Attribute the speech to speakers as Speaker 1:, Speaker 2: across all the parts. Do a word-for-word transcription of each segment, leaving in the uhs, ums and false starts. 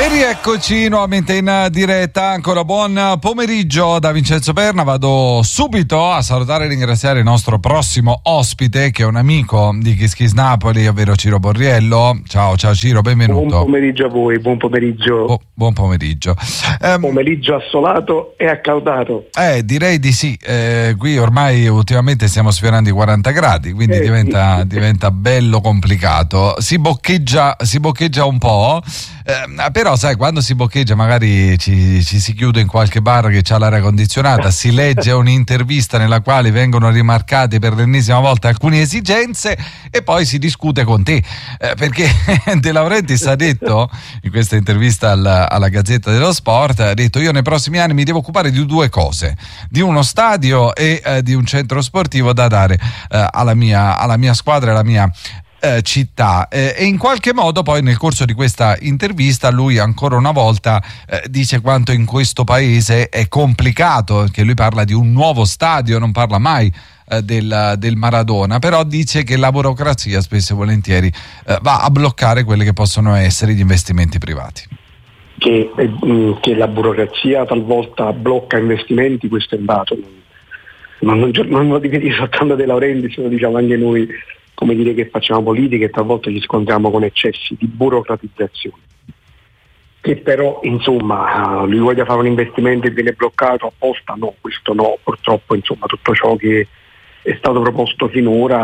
Speaker 1: E rieccoci nuovamente in diretta, ancora buon pomeriggio da Vincenzo Perna. Vado subito a salutare e ringraziare il nostro prossimo ospite, che è un amico di Kiss Kiss Napoli, ovvero Ciro Borriello. Ciao, ciao Ciro, benvenuto.
Speaker 2: Buon pomeriggio a voi, buon pomeriggio.
Speaker 1: Bu- buon pomeriggio.
Speaker 2: Um, pomeriggio assolato e accaldato.
Speaker 1: Eh, direi di sì. Eh, qui ormai ultimamente stiamo sfiorando i quaranta gradi, quindi
Speaker 2: eh,
Speaker 1: diventa,
Speaker 2: sì.
Speaker 1: diventa bello complicato. Si boccheggia, si boccheggia un po'. Eh, però sai, quando si boccheggia magari ci, ci si chiude in qualche bar che ha l'aria condizionata, si legge un'intervista nella quale vengono rimarcate per l'ennesima volta alcune esigenze e poi si discute con te, eh, perché De Laurentiis ha detto in questa intervista alla, alla Gazzetta dello Sport, ha detto: io nei prossimi anni mi devo occupare di due cose, di uno stadio e eh, di un centro sportivo da dare eh, alla mia, alla mia squadra e alla mia Eh, città, eh, e in qualche modo poi nel corso di questa intervista lui ancora una volta eh, dice quanto in questo paese è complicato, che lui parla di un nuovo stadio, non parla mai eh, del, del Maradona, però dice che la burocrazia spesso e volentieri eh, va a bloccare quelli che possono essere gli investimenti privati.
Speaker 2: Che, eh, che la burocrazia talvolta blocca investimenti, questo è un dato, non, non, non lo dico soltanto De Laurentiis, lo diciamo anche noi, come dire, che facciamo politica e talvolta ci scontriamo con eccessi di burocratizzazione. Che però, insomma, lui voglia fare un investimento e viene bloccato apposta, no, questo no, purtroppo, insomma, tutto ciò che è stato proposto finora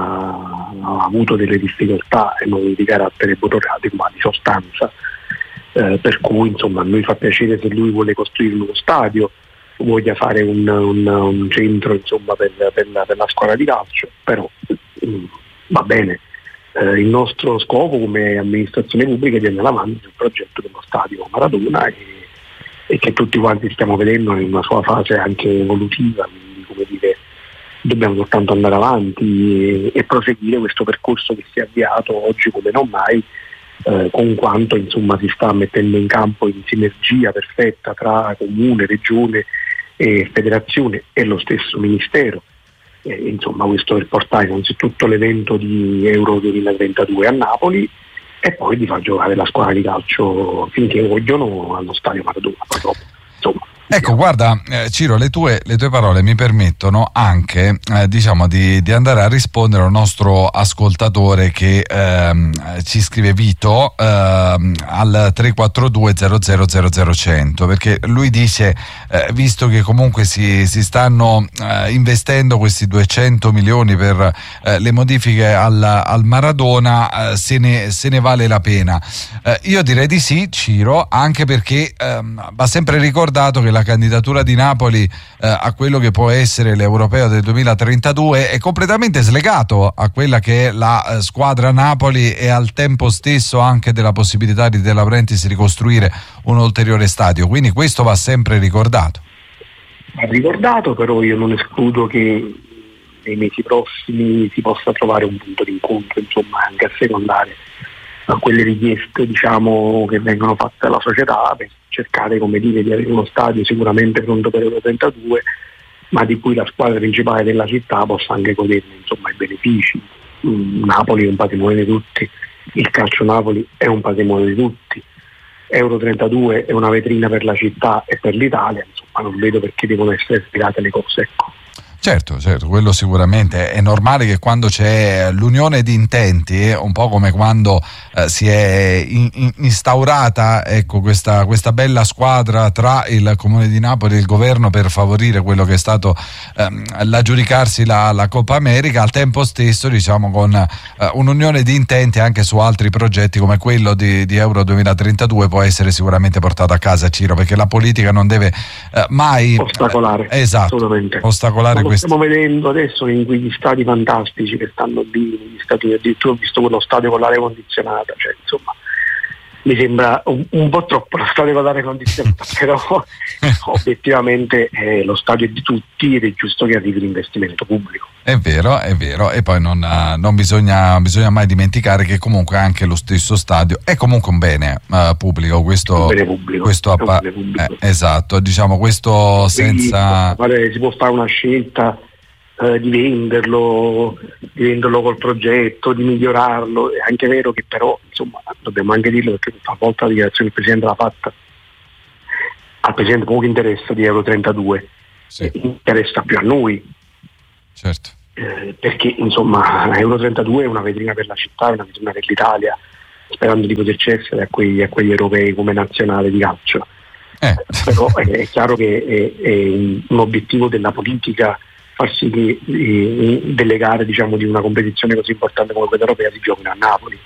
Speaker 2: ha avuto delle difficoltà, e non di carattere burocratico ma di sostanza, eh, per cui, insomma, a noi fa piacere se lui vuole costruire uno stadio, voglia fare un, un, un centro, insomma, per, per, la, per la squadra di calcio, però mh, va bene. Eh, il nostro scopo come amministrazione pubblica è di andare avanti sul progetto dello stadio Maradona e, e che tutti quanti stiamo vedendo in una sua fase anche evolutiva, quindi, come dire, dobbiamo soltanto andare avanti e, e proseguire questo percorso che si è avviato oggi come non mai, eh, con quanto, insomma, si sta mettendo in campo in sinergia perfetta tra comune, regione e federazione e lo stesso ministero. Eh, insomma, questo per portare innanzitutto l'evento di Euro duemilatrentadue a Napoli e poi di far giocare la squadra di calcio finché vogliono allo stadio Maradona, purtroppo. Insomma.
Speaker 1: Ecco, guarda, eh, Ciro, le tue, le tue parole mi permettono anche eh, diciamo di, di andare a rispondere al nostro ascoltatore che ehm, ci scrive Vito ehm, al tre quattro due zero zero zero zero cento, perché lui dice eh, visto che comunque si, si stanno eh, investendo questi duecento milioni per eh, le modifiche al, al Maradona, eh, se, ne, se ne vale la pena. Eh, io direi di sì, Ciro, anche perché ehm, va sempre ricordato che la candidatura di Napoli eh, a quello che può essere l'Europeo del duemilatrentadue è completamente slegato a quella che è la eh, squadra Napoli e al tempo stesso anche della possibilità di De Laurentiis ricostruire un ulteriore stadio, quindi questo va sempre ricordato.
Speaker 2: Va ricordato, però io non escludo che nei mesi prossimi si possa trovare un punto di incontro, insomma, anche a secondare a quelle richieste, diciamo, che vengono fatte alla società per cercare, come dire, di avere uno stadio sicuramente pronto per Euro trentadue, ma di cui la squadra principale della città possa anche goderne, insomma, i benefici. Mm, Napoli è un patrimonio di tutti, il calcio Napoli è un patrimonio di tutti, Euro trentadue è una vetrina per la città e per l'Italia, insomma, non vedo perché devono essere spiegate le cose, ecco.
Speaker 1: Certo, certo, quello sicuramente è normale che quando c'è l'unione di intenti, un po' come quando eh, si è in, in, instaurata, ecco, questa, questa bella squadra tra il Comune di Napoli e il governo per favorire quello che è stato ehm, l'aggiudicarsi la, la Coppa America, al tempo stesso, diciamo, con eh, un'unione di intenti anche su altri progetti come quello di, di Euro duemilatrentadue può essere sicuramente portato a casa, Ciro, perché la politica non deve eh, mai
Speaker 2: ostacolare,
Speaker 1: eh, esatto,
Speaker 2: assolutamente
Speaker 1: ostacolare.
Speaker 2: Lo stiamo vedendo adesso in quegli stadi fantastici che stanno lì, negli stati, addirittura ho visto quello stadio con l'aria condizionata, cioè, insomma, mi sembra un, un po' troppo lo stadio con l'aria condizionata, però obiettivamente eh, lo stadio è di tutti ed è giusto che arrivi l'investimento pubblico.
Speaker 1: È vero, è vero, e poi non, non bisogna, bisogna mai dimenticare che comunque anche lo stesso stadio è comunque un bene uh, pubblico, questo,
Speaker 2: un bene pubblico,
Speaker 1: questo appa-
Speaker 2: un bene pubblico.
Speaker 1: Eh, esatto, diciamo questo senza...
Speaker 2: Quindi, si può fare una scelta eh, di venderlo, di venderlo col progetto, di migliorarlo. È anche vero che però, insomma, dobbiamo anche dirlo, perché a volte la dichiarazione che il Presidente l'ha fatta, al Presidente poco interessa di Euro trentadue,
Speaker 1: sì.
Speaker 2: interessa più a noi.
Speaker 1: Certo.
Speaker 2: Eh, perché insomma Euro trentadue è una vetrina per la città, è una vetrina per l'Italia, sperando di poterci essere a, quei, a quegli europei come nazionale di calcio.
Speaker 1: Eh.
Speaker 2: Però è, è chiaro che è, è un obiettivo della politica far sì che eh, delle gare, diciamo, di una competizione così importante come quella europea si giochino a Napoli.